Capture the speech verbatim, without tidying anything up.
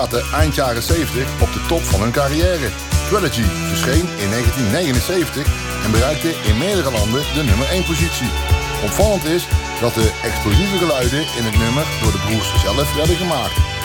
zaten eind jaren zeventig op de top van hun carrière. Trilogy verscheen in negentien negenenzeventig en bereikte in meerdere landen de nummer één positie. Opvallend is dat de explosieve geluiden in het nummer door de broers zelf werden gemaakt.